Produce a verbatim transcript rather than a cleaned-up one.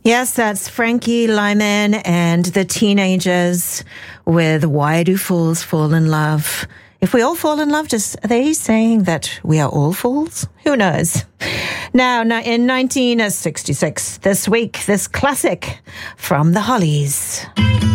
Yes, that's Frankie Lyman and the Teenagers with Why Do Fools Fall in Love? If we all fall in love, just are they saying that we are all fools? Who knows? Now, in nineteen sixty-six, this week, this classic from the Hollies.